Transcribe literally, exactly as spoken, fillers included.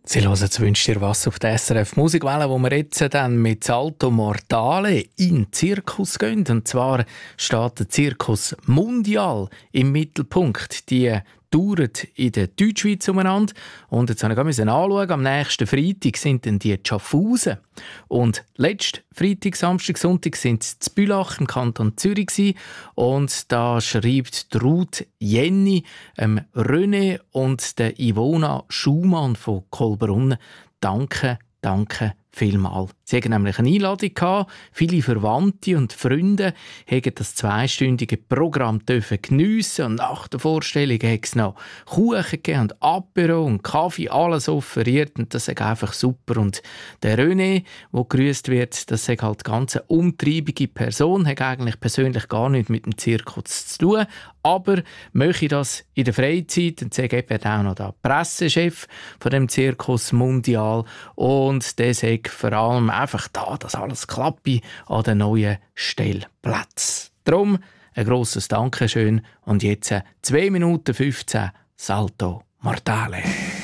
Sie hören «Jetzt wünscht ihr was» auf der S R F Musikwelle, wo wir jetzt dann mit Salto Mortale in den Zirkus gehen. Und zwar steht der Zirkus Mundial im Mittelpunkt. Die dauert in der Deutschschweiz umeinander. Und jetzt musste ich anschauen, am nächsten Freitag sind dann die Schaffhausen. Und letzten Freitag, Samstag, Sonntag sind sie in Bülach im Kanton Zürich gewesen. Und da schreibt die Ruth Jenny, ähm, René und der Ivona Schumann von Kolbrunnen: Danke, danke vielmals. Sie hatten nämlich eine Einladung gehabt. Viele Verwandte und Freunde haben das zweistündige Programm geniessen. Und nach der Vorstellung hat es noch Kuchen gegeben und Apero und Kaffee, alles offeriert. Und das ist einfach super. Und der René, der gegrüßt wird, das ist halt ganz eine umtriebige Person, hat eigentlich persönlich gar nichts mit dem Zirkus zu tun, aber möchte das in der Freizeit. Und sie eben auch noch der Pressechef von dem Zirkus Mundial. Und der sagt vor allem einfach da, dass alles klappt an den neuen Stellplätzen. Darum ein grosses Dankeschön und jetzt zwei Minuten fünfzehn Salto Mortale.